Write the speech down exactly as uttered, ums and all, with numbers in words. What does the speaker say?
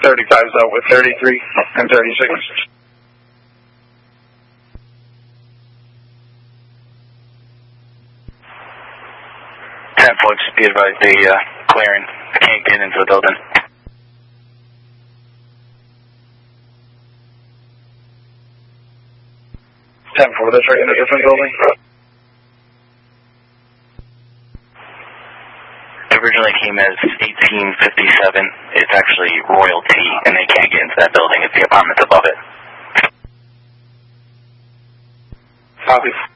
thirty-five's out with thirty-three and thirty-six. ten four, just be advised they uh, clearing. Can't get into the building. ten four, that's right in a different building. It originally came as eighteen fifty-seven. It's actually Royalty, and they can't get into that building. It's the apartments above it. Copy.